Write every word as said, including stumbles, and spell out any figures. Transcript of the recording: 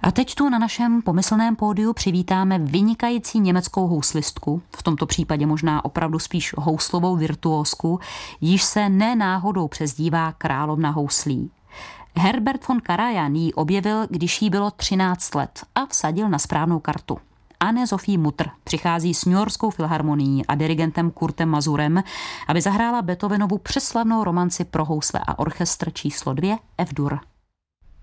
A teď tu na našem pomyslném pódiu přivítáme vynikající německou houslistku, v tomto případě možná opravdu spíš houslovou virtuózku, již se ne náhodou přezdívá královna houslí. Herbert von Karajan ji objevil, když jí bylo třináct let a vsadil na správnou kartu. Anne-Sophie Mutter přichází s Newyorskou filharmonií a dirigentem Kurtem Mazurem, aby zahrála Beethovenovu přeslavnou romanci pro housle a orchestr číslo dvě F-dur.